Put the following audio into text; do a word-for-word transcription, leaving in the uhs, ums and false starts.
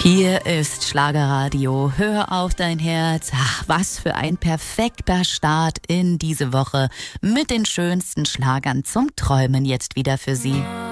Hier ist Schlagerradio. Hör auf dein Herz. Ach, was für ein perfekter Start in diese Woche mit den schönsten Schlagern zum Träumen jetzt wieder für Sie.